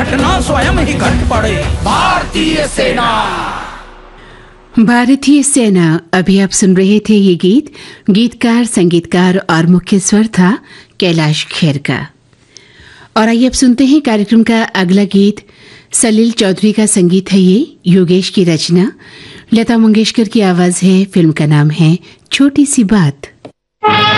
घटना स्वयं ही घट पड़े। भारतीय सेना। भारतीय सेना। अभी आप सुन रहे थे ये गीत। गीतकार, संगीतकार और मुख्य स्वर था कैलाश खेर का। और आइए अब सुनते हैं कार्यक्रम का अगला गीत। सलील चौधरी का संगीत है ये, योगेश की रचना, लता मंगेशकर की आवाज है। फिल्म का नाम है छोटी सी बात।